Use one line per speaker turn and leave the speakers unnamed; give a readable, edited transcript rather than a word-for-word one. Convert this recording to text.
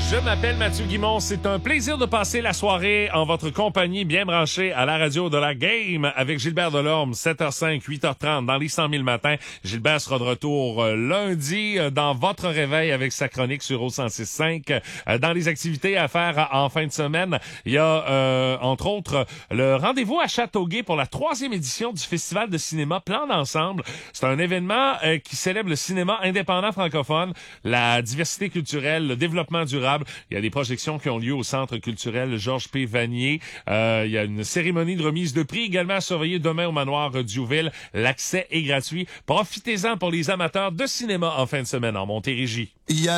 Je m'appelle Mathieu Guimond. C'est un plaisir de passer la soirée en votre compagnie, bien branchée à la radio de la Game avec Gilbert Delorme, 7h05, 8h30 dans les 100 000 matins. Gilbert sera de retour lundi dans votre réveil avec sa chronique sur O106.5. Dans les activités à faire en fin de semaine, il y a entre autres le rendez-vous à Châteauguay pour la 3e édition du Festival de cinéma Plan d'ensemble. C'est un événement qui célèbre le cinéma indépendant francophone, la diversité culturelle, le développement durable. Il y a des projections qui ont lieu au Centre culturel Georges P. Vanier. Il y a une cérémonie de remise de prix également à surveiller demain au manoir Diouville. L'accès est gratuit. Profitez-en pour les amateurs de cinéma en fin de semaine en Montérégie.